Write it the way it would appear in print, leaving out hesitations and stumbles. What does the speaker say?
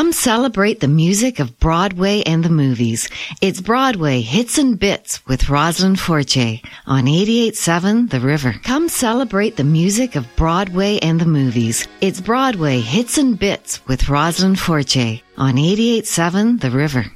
Come celebrate the music of Broadway and the movies. It's Broadway Hits and Bits with Rosalind Forte on 88.7 The River. Come celebrate the music of Broadway and the movies. It's Broadway Hits and Bits with Rosalind Forte on 88.7 The River.